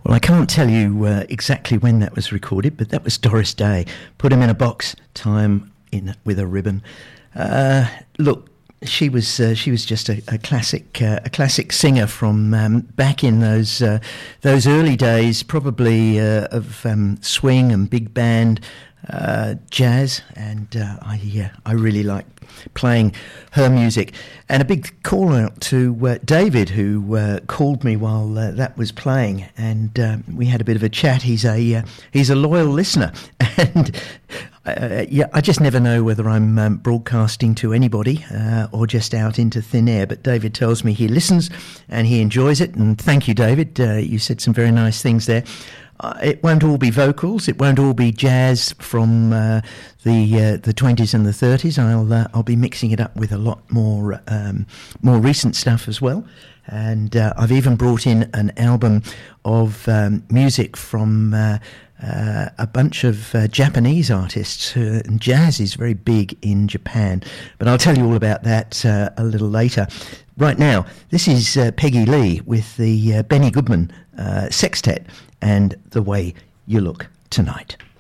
Well, I can't tell you exactly when that was recorded, but that was Doris Day. Put him in a box, tie him in with a ribbon. Look, she was just a classic singer from back in those early days, probably of swing and big band. Jazz, and I really like playing her music. And a big call out to David, who called me while that was playing, and we had a bit of a chat. He's a loyal listener, and I just never know whether I'm broadcasting to anybody or just out into thin air. But David tells me he listens and he enjoys it, and thank you, David. You said some very nice things there. It won't all be vocals. It won't all be jazz from the 20s and the 30s. I'll be mixing it up with a lot more recent stuff as well. And I've even brought in an album of music from a bunch of Japanese artists. And jazz is very big in Japan. But I'll tell you all about that a little later. Right now, this is Peggy Lee with the Benny Goodman Sextet and The Way You Look Tonight.